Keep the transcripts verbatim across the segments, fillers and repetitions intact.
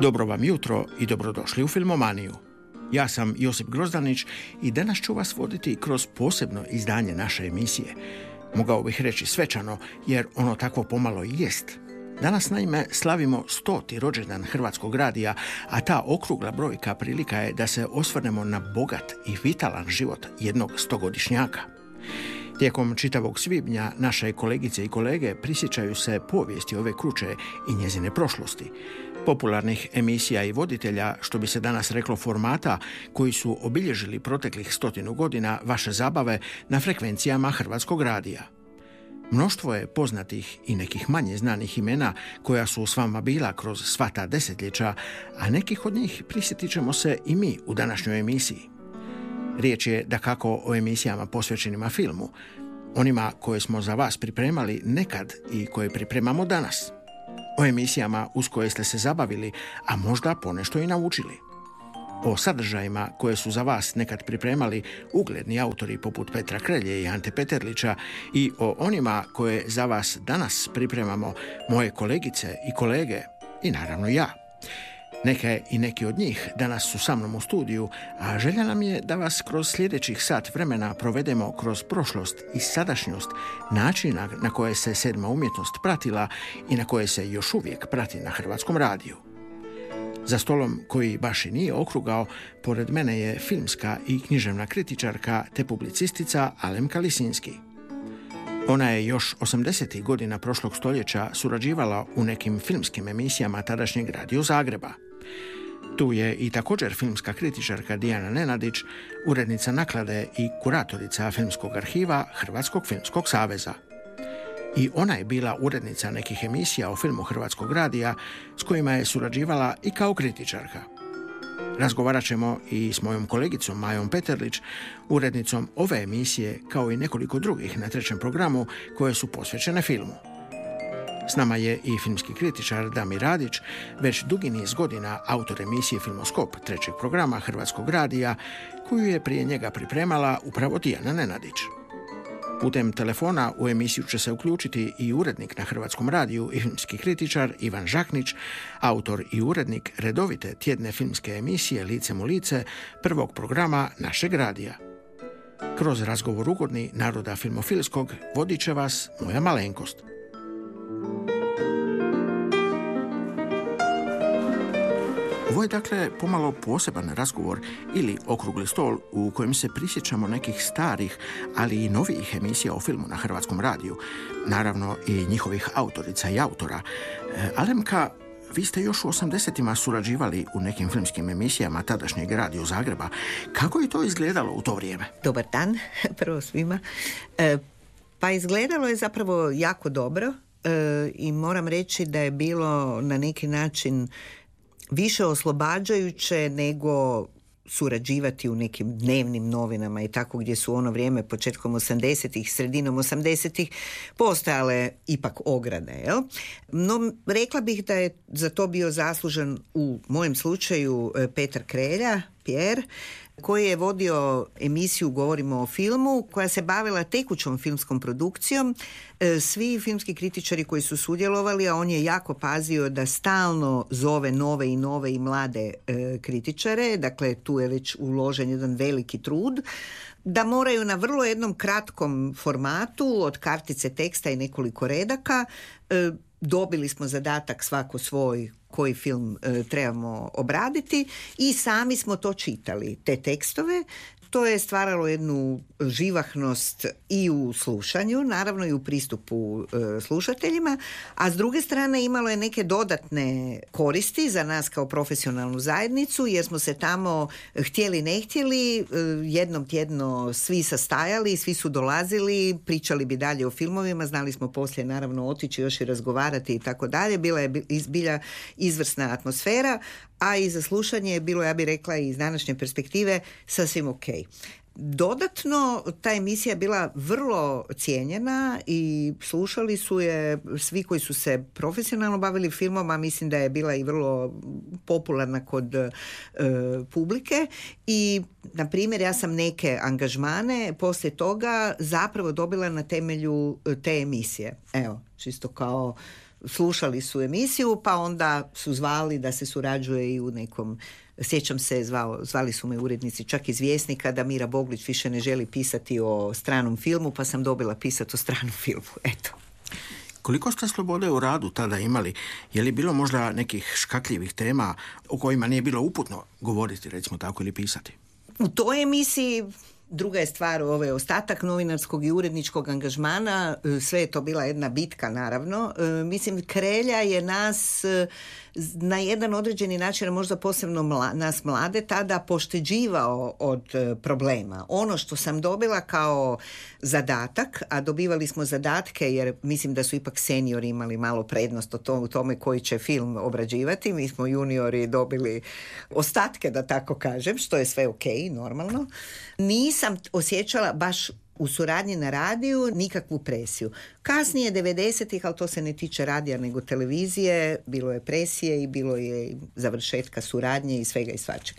Dobro vam jutro i dobrodošli u Filmomaniju. Ja sam Josip Grozdanić i danas ću vas voditi kroz posebno izdanje naše emisije. Mogao bih reći svečano, jer ono takvo pomalo i jest. Danas naime slavimo stoti rođendan Hrvatskog radija, a ta okrugla brojka prilika je da se osvrnemo na bogat i vitalan život jednog stogodišnjaka. Tijekom čitavog svibnja naše kolegice i kolege prisjećaju se povijesti ove kuće i njezine prošlosti, popularnih emisija i voditelja, što bi se danas reklo formata, koji su obilježili proteklih stotinu godina vaše zabave na frekvencijama Hrvatskog radija. Mnoštvo je poznatih i nekih manje znanih imena koja su s vama bila kroz sva ta desetljeća, a nekih od njih prisjetit ćemo se i mi u današnjoj emisiji. Riječ je dakako o emisijama posvećenima filmu, onima koje smo za vas pripremali nekad i koje pripremamo danas. O emisijama uz koje ste se zabavili, a možda ponešto i naučili. O sadržajima koje su za vas nekad pripremali ugledni autori poput Petra Krelje i Ante Peterlića i o onima koje za vas danas pripremamo moje kolegice i kolege i naravno ja. Neke i neki od njih danas su sa mnom u studiju, a želja nam je da vas kroz sljedećih sat vremena provedemo kroz prošlost i sadašnjost načina na koje se sedma umjetnost pratila i na koje se još uvijek prati na Hrvatskom radiju. Za stolom koji baš i nije okrugao, pored mene je filmska i književna kritičarka te publicistica Alemka Lisinski. Ona je još osamdesetih godina prošlog stoljeća surađivala u nekim filmskim emisijama tadašnjeg Radio Zagreba. Tu je i također filmska kritičarka Dijana Nenadić, urednica naklade i kuratorica filmskog arhiva Hrvatskog filmskog saveza. I ona je bila urednica nekih emisija o filmu Hrvatskog radija s kojima je surađivala i kao kritičarka. Razgovarat ćemo i s mojom kolegicom Majom Peterlić, urednicom ove emisije, kao i nekoliko drugih na trećem programu koje su posvećene filmu. S nama je i filmski kritičar Damir Radić, već dugi niz godina autor emisije Filmoskop trećeg programa Hrvatskog radija, koju je prije njega pripremala upravo Dijana Nenadić. Putem telefona u emisiju će se uključiti i urednik na Hrvatskom radiju i filmski kritičar Ivan Žaknić, autor i urednik redovite tjedne filmske emisije Licem u lice prvog programa našeg radija. Kroz razgovor ugodni naroda filmofilskog vodit će vas moja malenkost. Ovo je dakle pomalo poseban razgovor ili okrugli stol u kojem se prisjećamo nekih starih, ali i novijih emisija o filmu na Hrvatskom radiju, naravno i njihovih autorica i autora. E, Alemka, vi ste još u osamdesetima surađivali u nekim filmskim emisijama tadašnjeg Radio Zagreba. Kako je to izgledalo u to vrijeme? Dobar dan, prvo svima. E, pa izgledalo je zapravo jako dobro e, i moram reći da je bilo na neki način više oslobađajuće nego surađivati u nekim dnevnim novinama i tako, gdje su ono vrijeme početkom osamdesetih, sredinom osamdesetih postojale ipak ograde. Jel? No, rekla bih da je za to bio zaslužan u mojem slučaju Petar Krelja, Pjer, koji je vodio emisiju Govorimo o filmu, koja se bavila tekućom filmskom produkcijom. Svi filmski kritičari koji su sudjelovali, a on je jako pazio da stalno zove nove i nove i mlade e, kritičare, dakle tu je već uložen jedan veliki trud, da moraju na vrlo jednom kratkom formatu od kartice teksta i nekoliko redaka, e, dobili smo zadatak svako svoj koji film e, trebamo obraditi i sami smo to čitali, te tekstove. To je stvaralo jednu živahnost i u slušanju, naravno i u pristupu e, slušateljima, a s druge strane imalo je neke dodatne koristi za nas kao profesionalnu zajednicu, jer smo se tamo htjeli ne htjeli, e, jednom tjedno svi sastajali, svi su dolazili, pričali bi dalje o filmovima, znali smo poslije naravno otići još i razgovarati i tako dalje, bila je izbilja izvrsna atmosfera, a i za slušanje je bilo, ja bih rekla, iz današnje perspektive sasvim ok. Dodatno, ta emisija je bila vrlo cijenjena i slušali su je svi koji su se profesionalno bavili filmom, a mislim da je bila i vrlo popularna kod e, publike. I, na primjer, ja sam neke angažmane poslije toga zapravo dobila na temelju te emisije. Evo, čisto kao slušali su emisiju, pa onda su zvali da se surađuje i u nekom, sjećam se, zvao, zvali su me urednici čak iz Vjesnika da Mira Boglić više ne želi pisati o stranom filmu, pa sam dobila pisati o stranom filmu. Eto. Koliko ste slobode u radu tada imali? Je li bilo možda nekih škakljivih tema o kojima nije bilo uputno govoriti, recimo tako, ili pisati? U toj emisiji druga je stvar ovaj ostatak novinarskog i uredničkog angažmana, sve je to bila jedna bitka naravno. Mislim, Krelja je nas na jedan određeni način, možda posebno mla, nas mlade, tada pošteđivao od problema. Ono što sam dobila kao zadatak, a dobivali smo zadatke jer mislim da su ipak seniori imali malo prednost u tome koji će film obrađivati. Mi smo juniori dobili ostatke, da tako kažem, što je sve ok, normalno. Nisam osjećala baš u suradnji na radiju nikakvu presiju. Kasnije devedesetih, ali to se ne tiče radija nego televizije, bilo je presije i bilo je završetka suradnje i svega i svačega.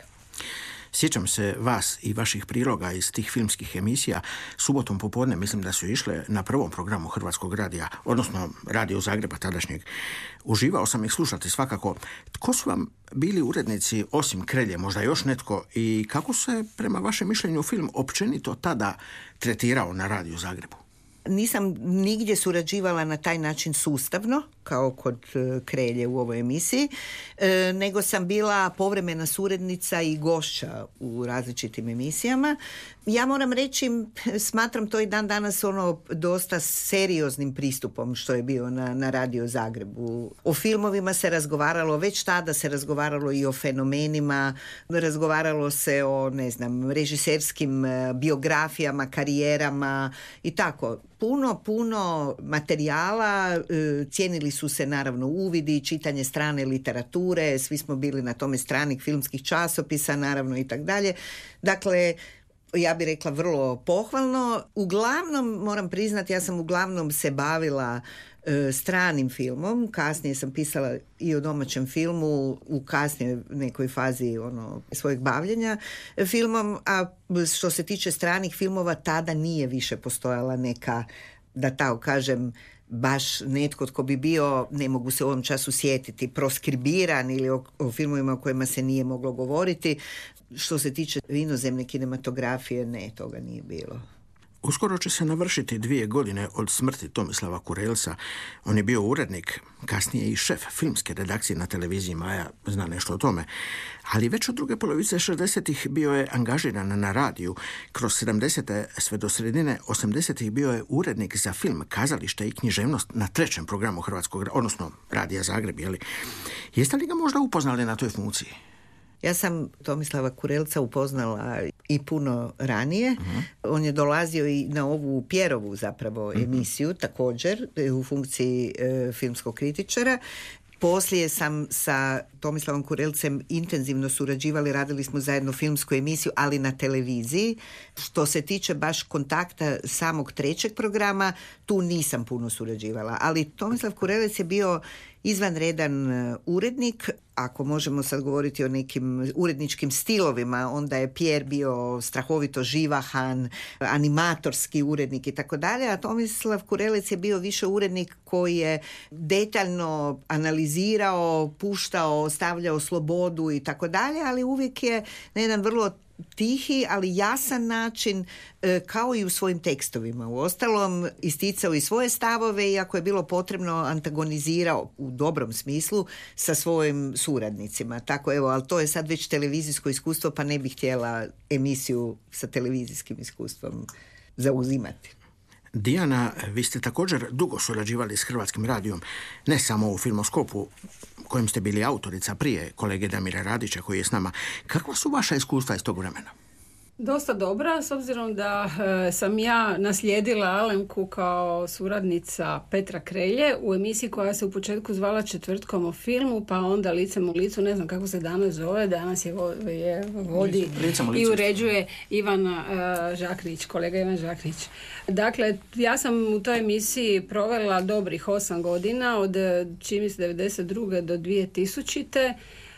Sjećam se vas i vaših priloga iz tih filmskih emisija. Subotom popodne mislim da su išle na prvom programu Hrvatskog radija, odnosno Radio Zagreba tadašnjeg. Uživao sam ih slušati svakako. Tko su vam bili urednici osim Krelje, možda još netko, i kako se prema vašem mišljenju film općenito tada tretirao na Radio Zagrebu? Nisam nigdje surađivala na taj način sustavno, kao kod Krelje u ovoj emisiji, e, nego sam bila povremena suradnica i gošća u različitim emisijama. Ja moram reći, smatram to i dan danas ono dosta serioznim pristupom što je bio na, na Radio Zagrebu. O filmovima se razgovaralo, već tada se razgovaralo i o fenomenima, razgovaralo se o, ne znam, režiserskim biografijama, karijerama i tako. Puno, puno materijala, cijenili su se naravno uvidi, čitanje strane literature, svi smo bili na tome stranih filmskih časopisa, naravno i tak dalje. Dakle, ja bih rekla vrlo pohvalno. Uglavnom, moram priznati, ja sam uglavnom se bavila e, stranim filmom. Kasnije sam pisala i o domaćem filmu u kasnijoj nekoj fazi ono, svojeg bavljenja filmom, a što se tiče stranih filmova, tada nije više postojala neka, da tako kažem, baš netko tko bi bio, ne mogu se u ovom času sjetiti, proskribiran ili o, o filmovima o kojima se nije moglo govoriti. Što se tiče inozemne kinematografije, ne, toga nije bilo. Uskoro će se navršiti dvije godine od smrti Tomislava Kurelca. On je bio urednik, kasnije i šef filmske redakcije na televiziji Maja, zna nešto o tome. Ali već od druge polovice šezdesetih bio je angažiran na radiju. Kroz sedamdesete sve do sredine osamdesetih bio je urednik za film, kazalište i književnost na trećem programu Hrvatskog, odnosno Radija Zagreb, jeli? Jeste li ga možda upoznali na toj funkciji? Ja sam Tomislava Kurelca upoznala i puno ranije. Uh-huh. On je dolazio i na ovu Pjerovu zapravo emisiju, uh-huh. također u funkciji e, filmskog kritičara. Poslije sam sa Tomislavom Kurelcem intenzivno surađivali, radili smo zajedno filmsku emisiju, ali na televiziji. Što se tiče baš kontakta samog trećeg programa, tu nisam puno surađivala. Ali Tomislav Kurelec je bio izvanredan urednik. Ako možemo sad govoriti o nekim uredničkim stilovima, onda je Pierre bio strahovito živahan, animatorski urednik i tako dalje, a Tomislav Kurelec je bio više urednik koji je detaljno analizirao, puštao, ostavljao slobodu i tako dalje, ali uvijek je na jedan vrlo tihi, ali jasan način, kao i u svojim tekstovima. Uostalom, isticao i svoje stavove i ako je bilo potrebno, antagonizirao u dobrom smislu sa svojim suradnicima. Tako evo, ali to je sad već televizijsko iskustvo, pa ne bih htjela emisiju sa televizijskim iskustvom zauzimati. Dijana, vi ste također dugo surađivali s Hrvatskim radijom, ne samo u Filmoskopu, kojim ste bili autorica prije kolege Damira Radića koji je s nama. Kakva su vaša iskustva iz tog vremena? Dosta dobra, s obzirom da e, sam ja naslijedila Alemku kao suradnica Petra Krelje u emisiji koja se u početku zvala Četvrtkom o filmu, pa onda Licem u licu, ne znam kako se danas zove, danas je, je vodi i uređuje Ivan e, Žaknić, kolega Ivan Žaknić. Dakle, ja sam u toj emisiji provela dobrih osam godina, od čini se devedeset druge do dvije tisućite.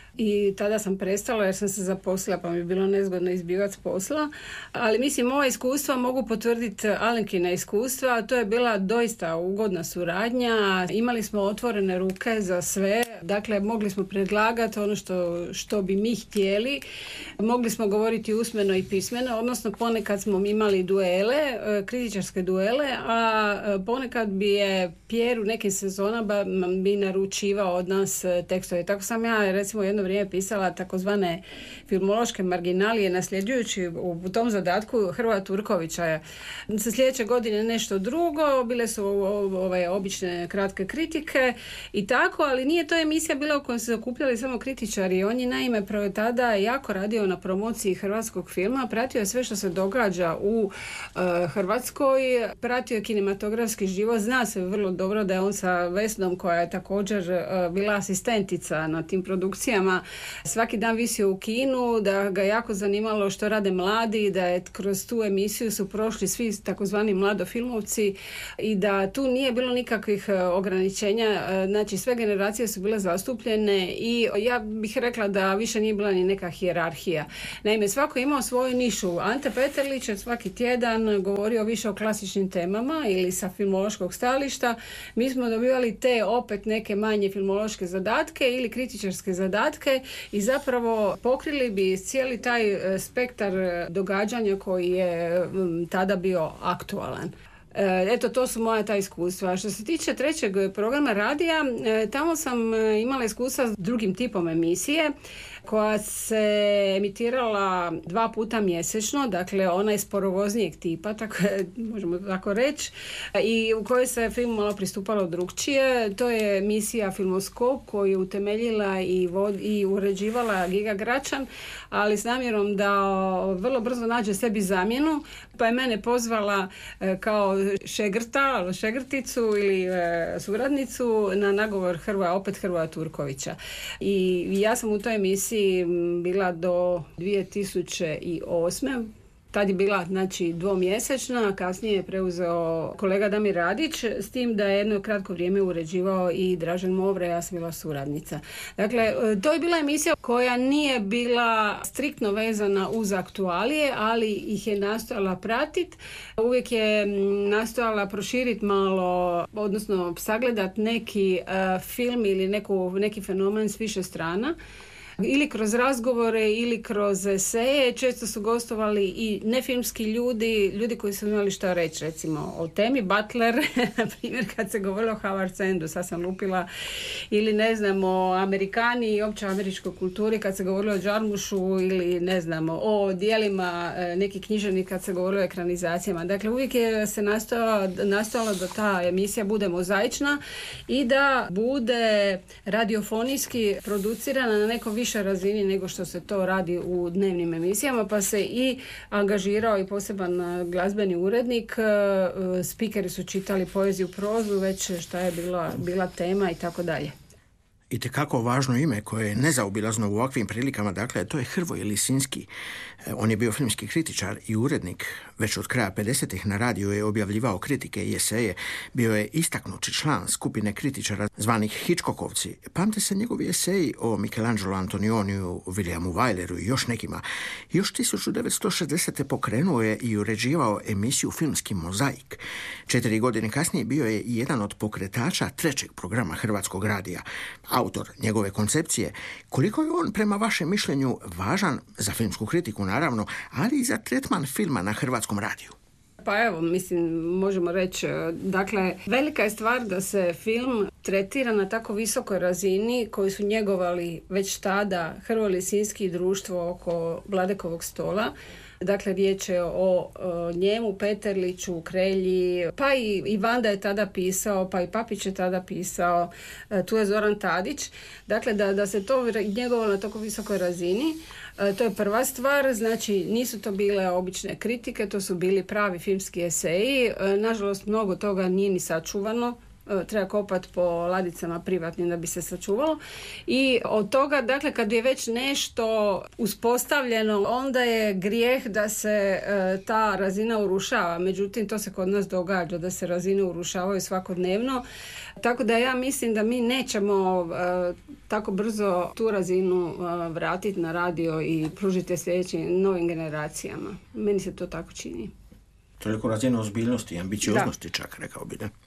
i tada sam prestala jer sam se zaposlila pa mi je bilo nezgodno izbivati s posla. Ali mislim, moja iskustva mogu potvrditi Alenkina iskustva, a to je bila doista ugodna suradnja. Imali smo otvorene ruke za sve, dakle mogli smo predlagati ono što, što bi mi htjeli. Mogli smo govoriti usmeno i pismeno, odnosno ponekad smo imali duele, kritičarske duele, a ponekad bi je Pierre u nekim sezonama bi naručivao od nas tekstove. Tako sam ja recimo jedno vrijeme pisala takozvane filmološke marginalije nasljeđujući u tom zadatku Hrvoja Turkovića. Sa sljedeće godine nešto drugo, bile su ove obične kratke kritike i tako, ali nije to emisija bila u kojoj se zakupljali samo kritičari. On je naime prvo tada jako radio na promociji hrvatskog filma, pratio je sve što se događa u uh, Hrvatskoj, pratio je kinematografski život, zna se vrlo dobro da je on sa Vesnom, koja je također uh, bila asistentica na tim produkcijama, svaki dan visio u kinu, da ga jako zanimalo što rade mladi, da je kroz tu emisiju su prošli svi takozvani mladofilmovci i da tu nije bilo nikakvih ograničenja, znači sve generacije su bile zastupljene i ja bih rekla da više nije bila ni neka hijerarhija. Naime, svako je imao svoju nišu. Ante Peterlić je svaki tjedan govorio više o klasičnim temama ili sa filmološkog stajališta. Mi smo dobivali te opet neke manje filmološke zadatke ili kritičarske zadatke i zapravo pokrili bi cijeli taj spektar događanja koji je tada bio aktualan. Eto, to su moja ta iskustva. Što se tiče trećeg programa radija, tamo sam imala iskustva s drugim tipom emisije koja se emitirala dva puta mjesečno, dakle ona je sporovoznijeg tipa, tako, možemo tako reći, i u kojoj se film malo pristupalo drugčije. To je emisija Filmoskop koju je utemeljila i, vod, i uređivala Giga Gračan, ali s namjerom da vrlo brzo nađe sebi zamjenu, pa je mene pozvala kao šegrta, šegrticu ili suradnicu na nagovor Hrvoja, opet Hrvoja Turkovića. I ja sam u toj emisiji bila do dvije tisuće osme. Tad je bila, znači, dvomjesečna, kasnije je preuzeo kolega Damir Radić, s tim da je jedno kratko vrijeme uređivao i Dražen Movre, ja sam bila suradnica. Dakle, to je bila emisija koja nije bila striktno vezana uz aktualije, ali ih je nastojala pratiti. Uvijek je nastojala proširiti malo, odnosno sagledati neki uh, film ili neku, neki fenomen s više strana. Ili kroz razgovore ili kroz eseje. Često su gostovali i nefilmski ljudi, ljudi koji su imali što reći, recimo o temi Butler, na primjer kad se govorilo o Howard Sandu, sad sam lupila, ili ne znam o Amerikani i opće američkoj kulturi kad se govorilo o Jarmušu, ili ne znam o dijelima nekih književnika kad se govorilo o ekranizacijama. Dakle, uvijek je se nastojalo, nastojalo da ta emisija bude mozaična i da bude radiofonijski producirana na nekom više razini nego što se to radi u dnevnim emisijama, pa se i angažirao i poseban glazbeni urednik. Spikeri su čitali poeziju, prozu, već šta je bila, bila tema i tako dalje. I tekako važno ime koje je nezaobilazno u ovakvim prilikama, dakle, to je Hrvoje Lisinski. On je bio filmski kritičar i urednik. Već od kraja pedesetih na radiju je objavljivao kritike i eseje. Bio je istaknuti član skupine kritičara zvanih Hitchcockovci. Pamte se njegovi eseji o Michelangelo Antonioniju, Williamu Wyleru i još nekima. Još tisuću devetsto šezdesete pokrenuo je i uređivao emisiju Filmski mozaik. Četiri godine kasnije bio je i jedan od pokretača trećeg programa Hrvatskog radija. Autor njegove koncepcije, koliko je on prema vašem mišljenju važan za filmsku kritiku, naravno, ali i za tretman filma na Hrvatskom radiju? Pa evo, mislim, možemo reći, dakle, velika je stvar da se film tretira na tako visokoj razini koji su njegovali već tada Hrvoje Lisinski i društvo oko Vladekovog stola. Dakle, riječ je o, o njemu, Peterliću, Krelji, pa i, i Vanda je tada pisao, pa i Papić je tada pisao, tu je Zoran Tadić. Dakle, da, da se to njegovalo na tako visokoj razini, to je prva stvar. Znači, nisu to bile obične kritike, to su bili pravi filmski eseji. Nažalost, mnogo toga nije ni sačuvano. treba kopati po ladicama privatnim da bi se sačuvalo. I od toga, dakle, kad je već nešto uspostavljeno, onda je grijeh da se e, ta razina urušava. Međutim, to se kod nas događa, da se razine urušavaju svakodnevno. Tako da ja mislim da mi nećemo e, tako brzo tu razinu e, vratiti na radio i pružiti sljedećim novim generacijama. Meni se to tako čini. Toliko razina ozbiljnosti i ambicioznosti, čak rekao bi, da.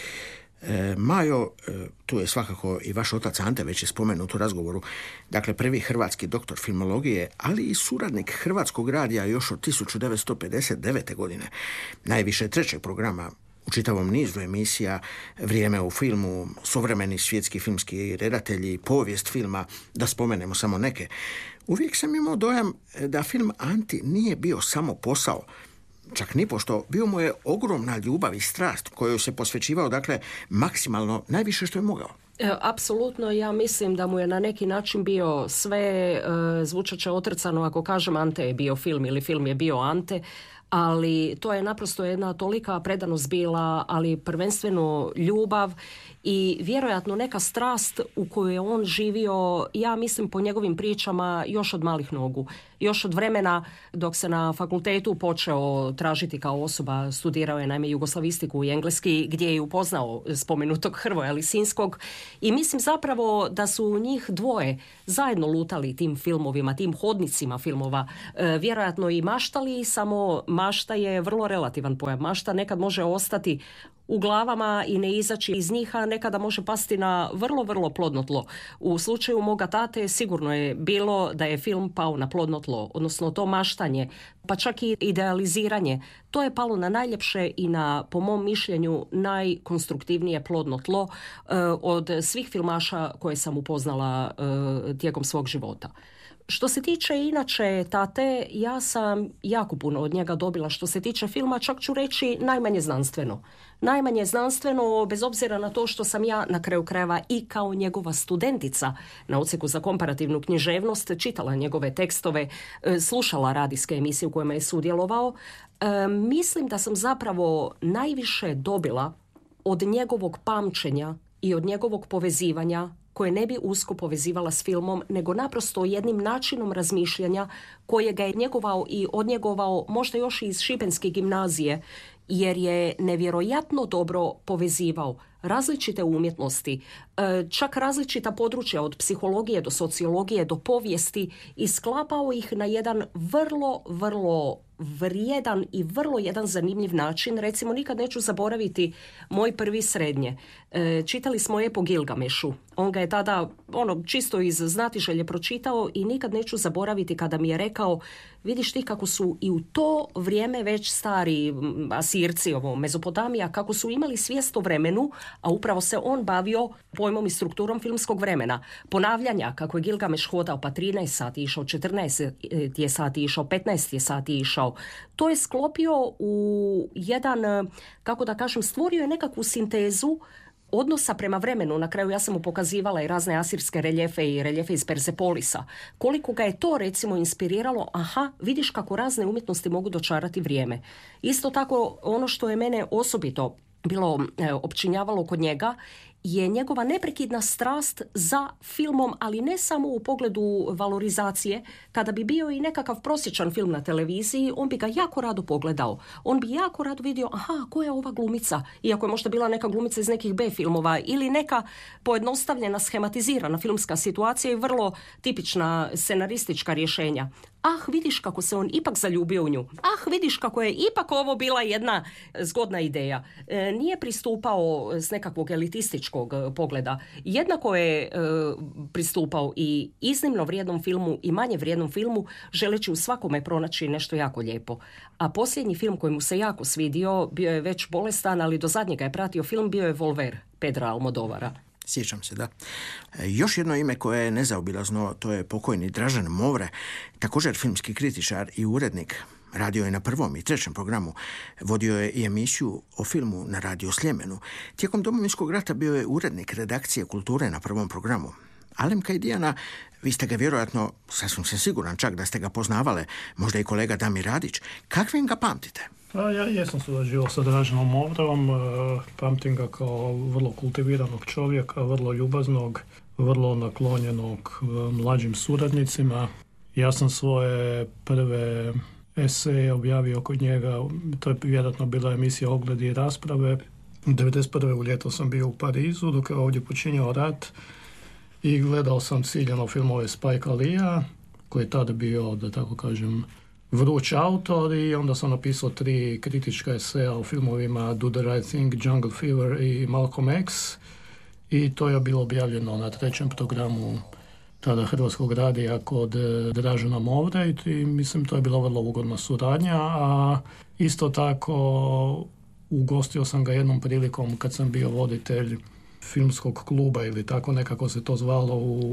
E, Majo, e, tu je svakako i vaš otac Ante, već je spomenut u razgovoru, dakle prvi hrvatski doktor filmologije, ali i suradnik Hrvatskog radija još od tisuću devetsto pedeset devete. godine, najviše trećeg programa u čitavom nizu emisija, Vrijeme u filmu, suvremeni svjetski filmski redatelji, povijest filma, da spomenemo samo neke. Uvijek sam imao dojam da film Anti nije bio samo posao, čak nipošto, bio mu je ogromna ljubav i strast koju se posvećivao, dakle, maksimalno, najviše što je mogao. Apsolutno, ja mislim da mu je na neki način bio sve, zvučat će otrcano ako kažem Ante je bio film ili film je bio Ante, ali to je naprosto jedna tolika predanost bila, ali prvenstveno ljubav i vjerojatno neka strast u kojoj je on živio, ja mislim po njegovim pričama, još od malih nogu. Još od vremena dok se na fakultetu počeo tražiti kao osoba, studirao je naime jugoslavistiku i engleski, gdje je upoznao spomenutog Hrvoja Lisinskog i mislim zapravo da su njih dvoje zajedno lutali tim filmovima, tim hodnicima filmova, e, vjerojatno i maštali, samo mašta je vrlo relativan pojam. Mašta nekad može ostati u glavama i ne izaći iz njih, a nekada može pasti na vrlo, vrlo plodno tlo. U slučaju moga tate sigurno je bilo da je film pao na plodno tlo, odnosno to maštanje, pa čak i idealiziranje. To je palo na najljepše i na, po mom mišljenju, najkonstruktivnije plodno tlo uh, od svih filmaša koje sam upoznala uh, tijekom svog života. Što se tiče inače tate, ja sam jako puno od njega dobila što se tiče filma, čak ću reći najmanje znanstveno. Najmanje znanstveno, bez obzira na to što sam ja na kraju krajeva i kao njegova studentica na odsjeku za komparativnu književnost čitala njegove tekstove, slušala radijske emisije u kojima je sudjelovao. E, mislim da sam zapravo najviše dobila od njegovog pamćenja i od njegovog povezivanja koje ne bi usko povezivala s filmom, nego naprosto jednim načinom razmišljanja koje ga je njegovao i odnjegovao možda još iz Šibenske gimnazije, jer je nevjerojatno dobro povezivao različite umjetnosti, čak različita područja od psihologije do sociologije do povijesti i sklapao ih na jedan vrlo, vrlo vrijedan i vrlo jedan zanimljiv način. Recimo, nikad neću zaboraviti moj prvi srednje. E, čitali smo epo Gilgamešu. On ga je tada ono čisto iz znatiželje pročitao i nikad neću zaboraviti kada mi je rekao, vidiš ti kako su i u to vrijeme već stari Asirci, ovo, Mezopotamija, kako su imali svijest o vremenu, a upravo se on bavio pojmom i strukturom filmskog vremena. Ponavljanja, kako je Gilgameš hodao pa trinaest sati išao, četrnaest je sati išao, petnaest je sati išao. To je sklopio u jedan, kako da kažem, stvorio je nekakvu sintezu odnosa prema vremenu. Na kraju ja sam mu pokazivala i razne asirske reljefe i reljefe iz Persepolisa. Koliko ga je to recimo inspiriralo, aha, vidiš kako razne umjetnosti mogu dočarati vrijeme. Isto tako, ono što je mene osobito bilo e, opčinjavalo kod njega je njegova neprekidna strast za filmom, ali ne samo u pogledu valorizacije. Kada bi bio i nekakav prosječan film na televiziji, on bi ga jako rado pogledao. On bi jako rado vidio, aha, ko je ova glumica? Iako je možda bila neka glumica iz nekih B filmova ili neka pojednostavljena, schematizirana filmska situacija i vrlo tipična scenaristička rješenja. Ah, vidiš kako se on ipak zaljubio u nju. Ah, vidiš kako je ipak ovo bila jedna zgodna ideja. E, nije pristupao s nekakvog elitističkog pogleda. Jednako je e, pristupao i iznimno vrijednom filmu i manje vrijednom filmu, želeći u svakome pronaći nešto jako lijepo. A posljednji film koji mu se jako svidio, bio je već bolestan, ali do zadnjega je pratio film, bio je Volver Pedra Almodovara. Sjećam se, da. Još jedno ime koje je nezaobilazno, to je pokojni Dražen Movre, također filmski kritičar i urednik. Radio je na prvom i trećem programu. Vodio je i emisiju o filmu na Radio Sljemenu. Tijekom Domovinskog rata bio je urednik redakcije kulture na prvom programu. Alem Kajdijana, vi ste ga vjerojatno, sasvim sam siguran čak da ste ga poznavale, možda i kolega Damir Radić. Kakvim ga pamtite? A ja jesam surađivao sa Draženom Movrom, pamtim ga kao vrlo kultiviranog čovjeka, vrlo ljubaznog, vrlo naklonjenog mlađim suradnicima. Ja sam svoje prve eseje objavio kod njega, to je vjerojatno bila emisija Ogledi i rasprave. devedeset prve u ljeto sam bio u Parizu dok je ovdje počinjao rat i gledao sam ciljano filmove Spike Leea, koji je tada bio, da tako kažem, vruć autor, i onda sam napisao tri kritička eseja o filmovima Do the Right Thing, Jungle Fever i Malcolm X, i to je bilo objavljeno na trećem programu tada Hrvatskog radija kod Dražena Movre, i mislim to je bila vrlo ugodna suradnja. A isto tako ugostio sam ga jednom prilikom kad sam bio voditelj filmskog kluba ili tako nekako se to zvalo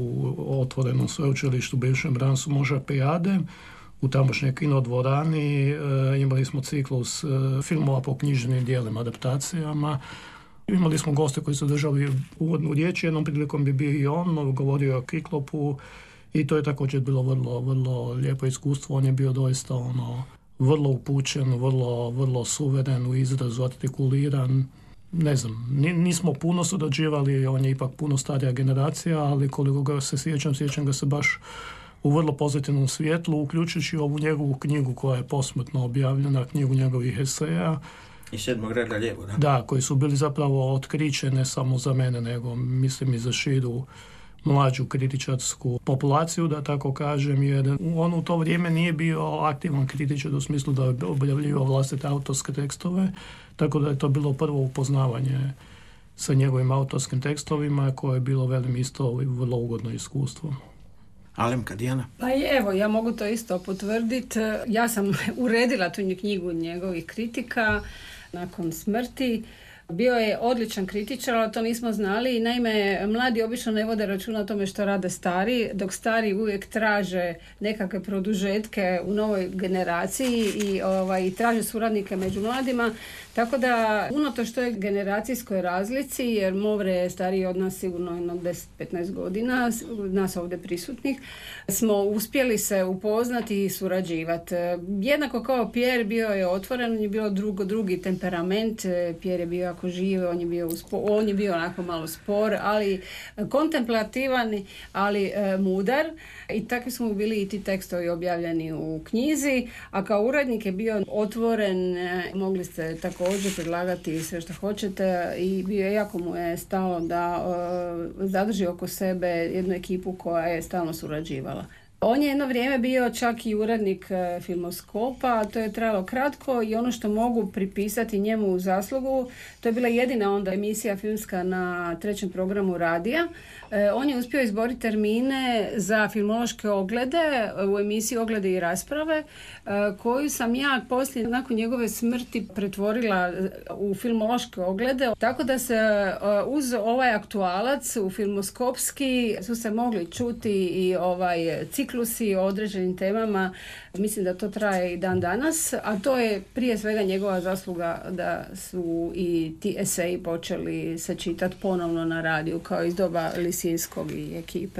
u otvorenom sveučilištu bivšem Bransu Moža Pejade u tamošnjoj kinodvorani. E, imali smo ciklus e, filmova po književnim dijelima, adaptacijama. Imali smo goste koji su držali uvodnu riječ, jednom prilikom bi bio i on, govorio o Kiklopu, i to je također bilo vrlo, vrlo lijepo iskustvo. On je bio doista ono, vrlo upućen, vrlo, vrlo suveren u izrazu, artikuliran. Ne znam, nismo puno surađivali, on je ipak puno starija generacija, ali koliko ga se sjećam, sjećam ga se baš u vrlo pozitivnom svjetlu, uključujući ovu njegovu knjigu koja je posmrtno objavljena, knjigu njegovih eseja. I Sedmog reda lijevo, da? Da, koji su bili zapravo otkriće ne samo za mene, nego mislim i za širu mlađu kritičarsku populaciju, da tako kažem, jer on u to vrijeme nije bio aktivan kritičar u smislu da je objavljivao vlastite autorske tekstove, tako da je to bilo prvo upoznavanje sa njegovim autorskim tekstovima, koje je bilo, velim, isto vrlo ugodno iskustvo. Alemka, Dijana? Pa evo, ja mogu to isto potvrditi. Ja sam uredila tu knjigu njegovih kritika nakon smrti. Bio je odličan kritičar, ali to nismo znali. Naime, mladi obično ne vode računa o tome što rade stari, dok stari uvijek traže nekakve produžetke u novoj generaciji i ovaj, traže suradnike među mladima. Tako da, unatoč toj generacijskoj razlici, jer Movre je stariji od nas sigurno jedno deset do petnaest godina, nas ovdje prisutnih, smo uspjeli se upoznati i surađivati. Jednako kao Pierre, bio je otvoren, on je bio drugo, drugi temperament, Pierre je bio jako živ, on je bio, uspo, on je bio onako malo spor, ali kontemplativan, ali e, mudar, i takvi smo bili i ti tekstovi objavljeni u knjizi, a kao urednik je bio otvoren, e, mogli ste tako također predlagati sve što hoćete, i bio je, jako mu je stalo da uh, zadrži oko sebe jednu ekipu koja je stalno surađivala. On je jedno vrijeme bio čak i urednik uh, Filmoskopa, to je trajalo kratko, i ono što mogu pripisati njemu u zaslugu, to je bila jedina onda emisija filmska na trećem programu radija. Uh, on je uspio izboriti termine za filmološke oglede u emisiji Oglede i rasprave, uh, koju sam ja poslije, nakon njegove smrti, pretvorila u filmološke oglede, tako da se uh, uz ovaj aktualac u filmoskopski su se mogli čuti i ovaj ciklusi o određenim temama. Mislim da to traje i dan danas, a to je prije svega njegova zasluga da su i ti eseji počeli se čitati ponovno na radiju, kao iz doba Lisinskog i ekipe.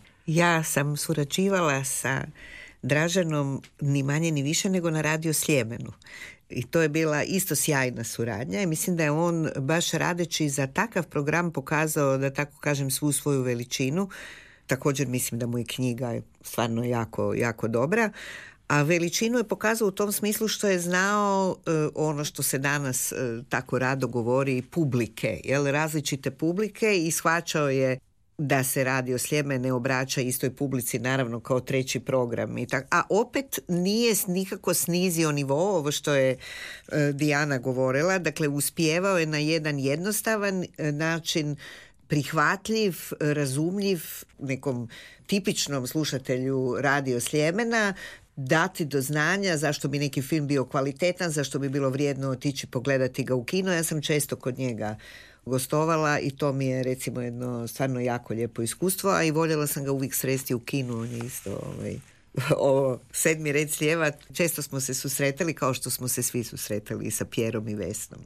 Ja sam surađivala sa Draženom ni manje ni više nego na Radio Sljemenu. I to je bila isto sjajna suradnja, i mislim da je on baš radeći za takav program pokazao, da tako kažem, svu svoju veličinu. Također mislim da mu je knjiga stvarno jako, jako dobra, a veličinu je pokazao u tom smislu što je znao uh, ono što se danas uh, tako rado govori, publike, jel, različite publike, i shvaćao je da se Radio Sljeme ne obraća istoj publici, naravno kao treći program. I tak, a opet nije nikako snizio nivo, ovo što je uh, Dijana govorila, dakle uspijevao je na jedan jednostavan uh, način, prihvatljiv, razumljiv nekom tipičnom slušatelju Radio Sljemena, dati do znanja zašto bi neki film bio kvalitetan, zašto bi bilo vrijedno otići pogledati ga u kino. Ja sam često kod njega gostovala i to mi je, recimo, jedno stvarno jako lijepo iskustvo, a i voljela sam ga uvijek sresti u kinu. On je isto ovaj, ovo Sedmi red s lijeva. Često smo se susretali, kao što smo se svi susretali sa Pierom i Vesnom.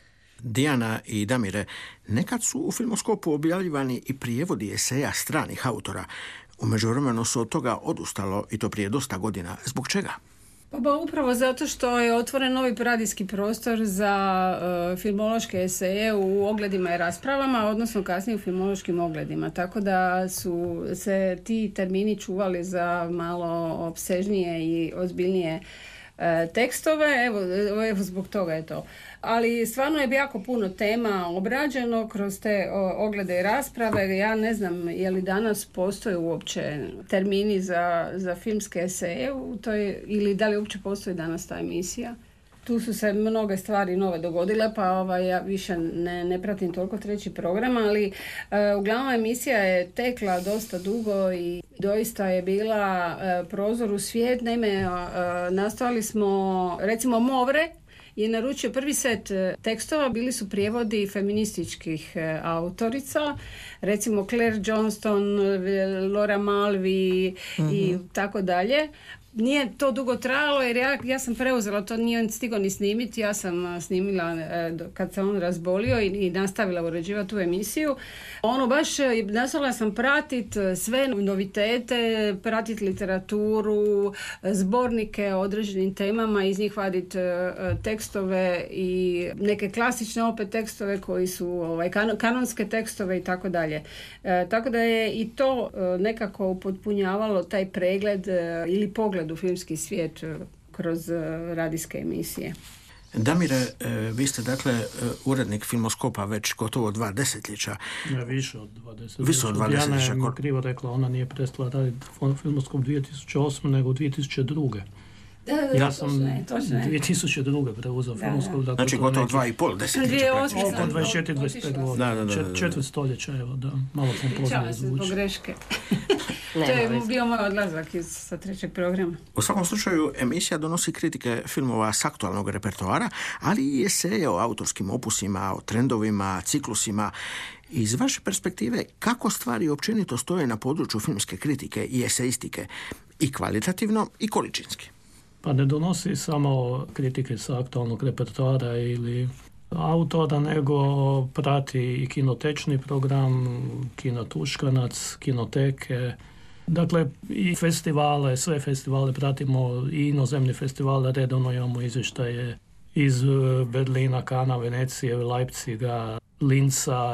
Dijana i Damire, nekad su u Filmoskopu objavljivani i prijevodi eseja stranih autora. U međuvremenu su od toga odustalo, i to prije dosta godina. Zbog čega? Pa upravo zato što je otvoren novi radijski prostor za uh, filmološke eseje u ogledima i raspravama, odnosno kasnije u filmološkim ogledima. Tako da su se ti termini čuvali za malo opsežnije i ozbiljnije uh, tekstove. Evo, evo zbog toga je to. Ali stvarno je jako puno tema obrađeno kroz te o, oglede i rasprave. Ja ne znam je li danas postoje uopće termini za, za filmske eseje u toj, ili da li uopće postoji danas ta emisija. Tu su se mnoge stvari nove dogodile, pa ovaj, ja više ne, ne pratim toliko treći program, ali e, uglavnom emisija je tekla dosta dugo i doista je bila e, prozor u svijet. Naime, e, nastojali smo, recimo Movre je naručio prvi set tekstova, bili su prijevodi feminističkih autorica, recimo Claire Johnston, Laura Mulvey mm-hmm. i tako dalje. Nije to dugo trajalo jer ja, ja sam preuzela, to nije stigao ni snimiti, ja sam snimila e, kad se on razbolio i, i nastavila uređivati tu emisiju. Ono baš, nastavila sam pratiti sve novitete, pratiti literaturu, zbornike o određenim temama, iz njih vaditi e, tekstove i neke klasične opet tekstove koji su ovaj, kan, kanonske tekstove i tako dalje. E, tako da je i to e, nekako upotpunjavalo taj pregled e, ili pogled u filmski svijet kroz radijske emisije. Damire, vi ste dakle urednik Filmoskopa već gotovo dva desetljeća. Ne, više od dva desetljeća. Više od dva desetljeća. Dijana je krivo rekla, ona nije prestala raditi Filmoskop dvije tisuće osme nego dvije tisuće druge. Da, da, ja sam dvije tisuće druge preuzeo Filmoskop. Dakle, znači gotovo dva i pol desetljeća. Oko dvadeset četiri dvadeset pet godina. Da, da, da, da. Četvrt stoljeća, evo, da. Malo sam poznao zvuči. Zbog greške. To je bio moj odlazak iz, sa trećeg programa. U svakom slučaju, emisija donosi kritike filmova s aktualnog repertoara, ali i eseje o autorskim opusima, o trendovima, ciklusima. Iz vaše perspektive, kako stvari općenito stoje na području filmske kritike i eseistike, i kvalitativno i količinski? Pa ne donosi samo kritike sa aktualnog repertoara ili autora, nego prati i kinotečni program, Kino Tuškanac, kinoteke. Dakle, i festivale, sve festivale pratimo, i inozemni festivale, redovno imamo izvještaje iz Berlina, Kana, Venecije, Leipziga, Linca,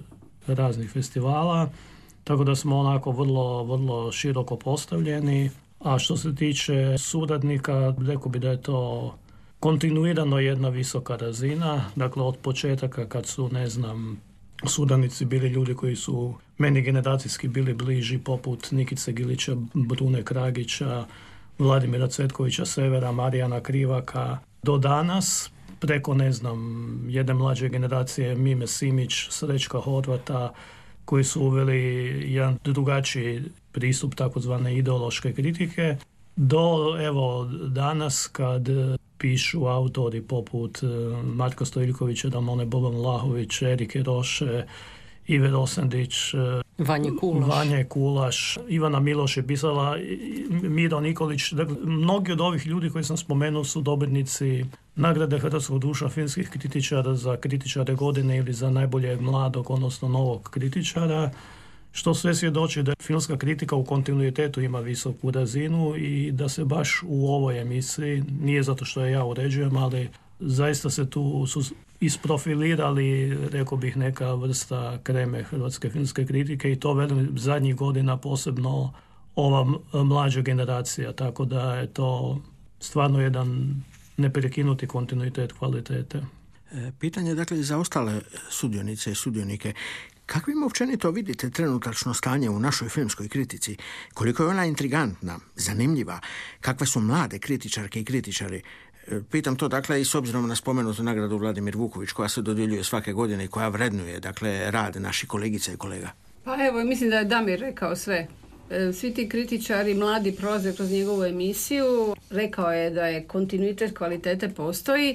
raznih festivala, tako da smo onako vrlo, vrlo široko postavljeni. A što se tiče suradnika, rekao bi da je to kontinuirano jedna visoka razina, dakle od početaka kad su, ne znam, suradnici bili ljudi koji su meni generacijski bili bliži, poput Nikice Gilića, Brune Kragića, Vladimira Cvetkovića Severa, Marijana Krivaka, do danas preko, ne znam, jedne mlađe generacije Mime Simić, Srećka Horvata, koji su uveli jedan drugačiji pristup takozvane ideološke kritike, do evo danas kad pišu autori poput Marka Stojiljkovića, Damone Boban Vlahović, Erike Roše, Ive Rosendić, Vanje Kulaš. Vanje Kulaš, Ivana Miloš je pisala, Miro Nikolić. Dakle, mnogi od ovih ljudi koji sam spomenuo su dobitnici nagrade Hrvatskog društva filmskih kritičara za kritičare godine ili za najboljeg mladog, odnosno novog kritičara, što sve svjedoči da filmska kritika u kontinuitetu ima visoku razinu i da se baš u ovoj emisiji, nije zato što je ja uređujem, ali zaista se tu su isprofilirali, rekao bih, neka vrsta kreme hrvatske filmske kritike i to velim zadnjih godina posebno ova mlađa generacija, tako da je to stvarno jedan neprekinuti kontinuitet kvalitete. Pitanje dakle za ostale sudionice i sudionike. Kakvim općenito vidite trenutačno stanje u našoj filmskoj kritici? Koliko je ona intrigantna, zanimljiva? Kakve su mlade kritičarke i kritičari? Pitam to dakle i s obzirom na spomenutu nagradu Vladimir Vuković koja se dodjeljuje svake godine i koja vrednuje dakle rad naših kolegica i kolega. Pa evo, mislim da je Damir rekao sve. Svi ti kritičari mladi prolaze kroz njegovu emisiju. Rekao je da je kontinuitet kvalitete postoji.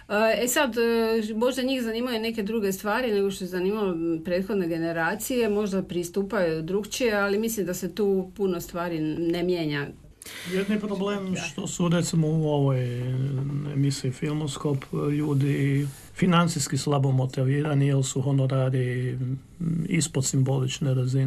E sad, možda njih zanimaju neke druge stvari nego što je zanimalo prethodne generacije. Možda pristupaju drugčije, ali mislim da se tu puno stvari ne mijenja. Jedni problem što su recimo u ovoj emisiji Filmoskop ljudi financijski slabo motivirani jer su honorari ispod simbolične razine.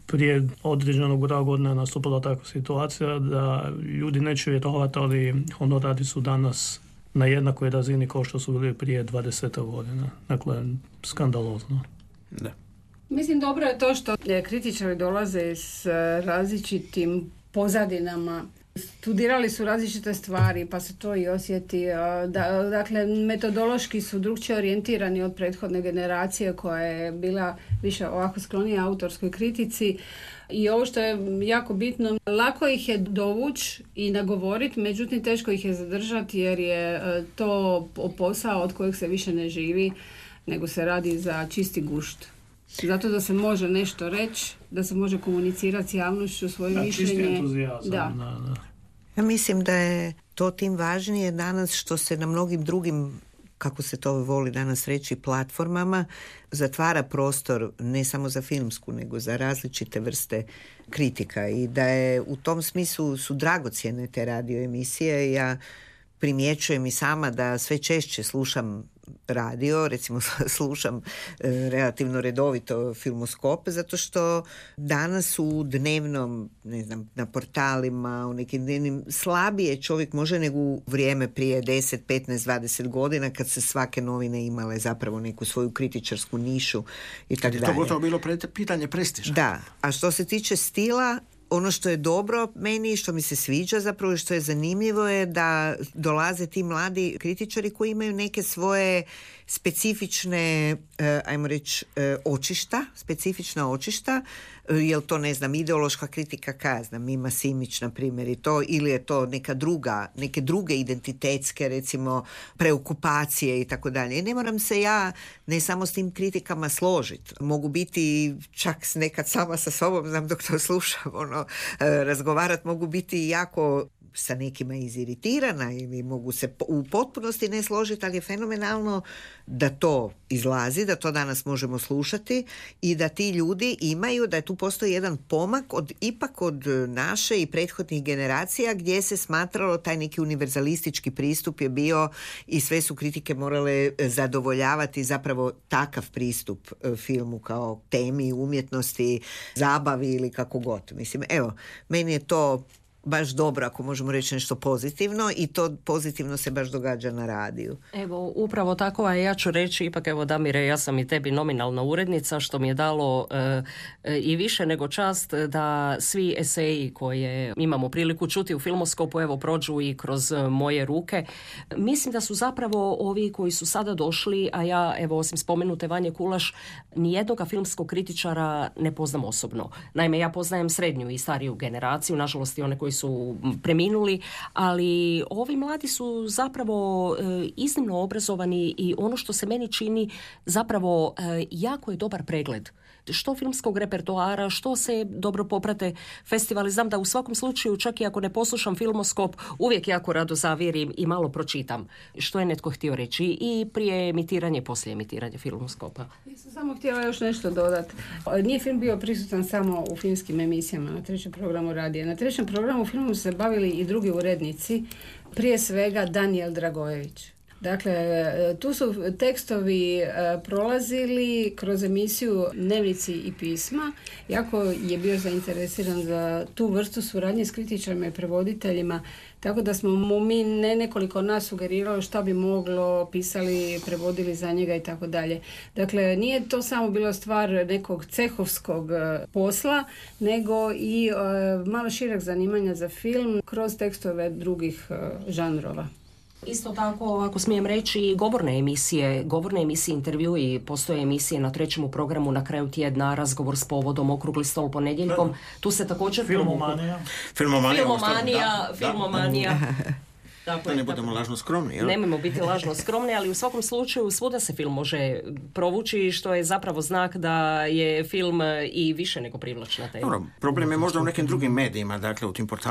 prije određenog broja godina nastupila takva situacija da ljudi neće vjerovati, ali honorari su danas na jednakoj razini kao što su bili prije dvadeset godina. Dakle, skandalozno. Da. Mislim, dobro je to što kritičari dolaze s različitim pozadinama. Studirali su različite stvari, pa se to i osjeti. Da, dakle, metodološki su drukčije orijentirani od prethodne generacije koja je bila više ovako sklonija autorskoj kritici. I ovo što je jako bitno, lako ih je dovući i nagovoriti, međutim teško ih je zadržati jer je to posao od kojeg se više ne živi, nego se radi za čisti gušt. Zato da se može nešto reći, da se može komunicirati s javnošću svoje da, mišljenje. Čisti entuzijazam. Da. Da, da. Ja mislim da je to tim važnije danas što se na mnogim drugim, kako se to voli danas reći, platformama zatvara prostor ne samo za filmsku, nego za različite vrste kritika i da je u tom smislu su dragocjene te radio emisije. Ja primjećujem i sama da sve češće slušam radio, recimo slušam e, relativno redovito Filmoskop, zato što danas u dnevnom, ne znam, na portalima, u nekim dnevnim, slabije čovjek može nego u vrijeme prije deset, petnaest, dvadeset godina kad se svake novine imale zapravo neku svoju kritičarsku nišu i tako dalje. To gotovo bilo pre, pitanje prestiža. Da, a što se tiče stila, ono što je dobro meni, što mi se sviđa zapravo i što je zanimljivo je da dolaze ti mladi kritičari koji imaju neke svoje specifične, ajmo reći, očišta, specifična očišta, jel to, ne znam, ideološka kritika, kazna, Mima Simić, na primjer, i to, ili je to neka druga, neke druge identitetske, recimo, preokupacije i tako dalje. I ne moram se ja ne samo s tim kritikama složiti. Mogu biti čak nekad sama sa sobom, znam dok to slušam, ono, razgovarat, mogu biti jako sa nekima iziritirana ili mogu se u potpunosti ne složiti, ali je fenomenalno da to izlazi, da to danas možemo slušati i da ti ljudi imaju, da tu postoji jedan pomak od, ipak od naše i prethodnih generacija gdje se smatralo taj neki univerzalistički pristup je bio i sve su kritike morale zadovoljavati zapravo takav pristup filmu kao temi, umjetnosti, zabavi ili kako god. Mislim, evo, meni je to baš dobro, ako možemo reći nešto pozitivno, i to pozitivno se baš događa na radiju. Evo, upravo tako, a ja ću reći, ipak evo Damire, ja sam i tebi nominalna urednica, što mi je dalo e, e, i više nego čast da svi eseji koje imamo priliku čuti u Filmoskopu, evo, prođu i kroz moje ruke. Mislim da su zapravo ovi koji su sada došli, a ja, evo, osim spomenute Vanje Kulaš, nijednoga filmskog kritičara ne poznam osobno. Naime, ja poznajem srednju i stariju generaciju, nažalost i one koji su preminuli, ali ovi mladi su zapravo e, iznimno obrazovani i ono što se meni čini zapravo e, jako je dobar pregled. Što filmskog repertoara, što se dobro poprate festivali. Znam da u svakom slučaju, čak i ako ne poslušam Filmoskop, uvijek jako rado zavjerim i malo pročitam što je netko htio reći i prije emitiranja i poslije emitiranja Filmoskopa. Ja sam samo htjela još nešto dodati. Nije film bio prisutan samo u filmskim emisijama na trećem programu radija. Na trećem programu filmu su se bavili i drugi urednici, prije svega Danijel Dragojević. Dakle, tu su tekstovi prolazili kroz emisiju Dnevnici i pisma. Jako je bio zainteresiran za tu vrstu suradnje s kritičarima i prevoditeljima, tako da smo mu mi ne nekoliko nas sugerirali šta bi moglo, pisali, prevodili za njega i tako dalje. Dakle, nije to samo bilo stvar nekog cehovskog posla, nego i malo šireg zanimanja za film kroz tekstove drugih žanrova. Isto tako, ako smijem reći, govorne emisije, govorne emisije, intervjui, postoje emisije na trećemu programu na kraju tjedna, razgovor s povodom, okrugli stol ponedjeljkom. Tu se također... Filmomanija. Filmomanija. Filmomanija, filmomanija. Da ne budemo lažno skromni, jel? Nemojmo biti lažno skromni, ali u svakom slučaju svuda se film može provući, što je zapravo znak da je film i više nego privlačna tema. Dobro, problem je možda u nekim drugim medijima, dakle u tim portalima